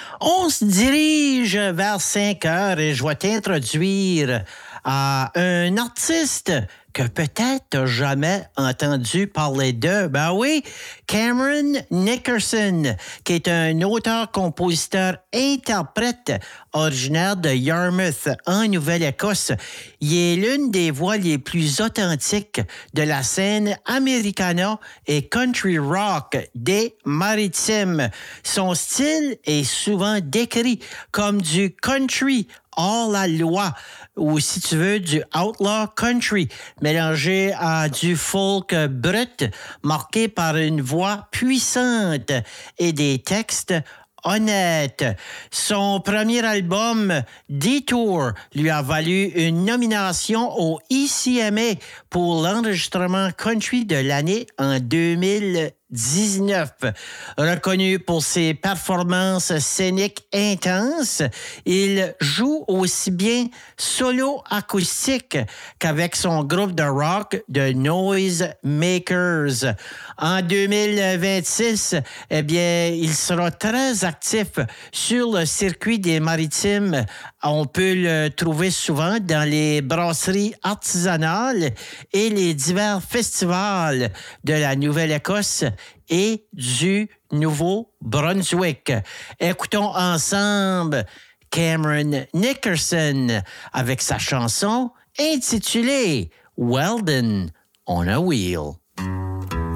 On se dirige vers 5 heures et je vais t'introduire à un artiste que peut-être t'as jamais entendu parler de. Ben oui, Cameron Nickerson, qui est un auteur-compositeur-interprète originaire de Yarmouth, en Nouvelle-Écosse. Il est l'une des voix les plus authentiques de la scène americana et country rock des Maritimes. Son style est souvent décrit comme du country hors la loi, ou si tu veux, du outlaw country, mélangé à du folk brut, marqué par une voix puissante et des textes honnêtes. Son premier album, Detour, lui a valu une nomination au ECMA pour l'enregistrement country de l'année en 2019. Reconnu pour ses performances scéniques intenses, il joue aussi bien solo acoustique qu'avec son groupe de rock The Noisemakers. En 2026, eh bien, il sera très actif sur le circuit des Maritimes. On peut le trouver souvent dans les brasseries artisanales et les divers festivals de la Nouvelle-Écosse et du Nouveau-Brunswick. Écoutons ensemble Cameron Nickerson avec sa chanson intitulée Weldon on a Wheel.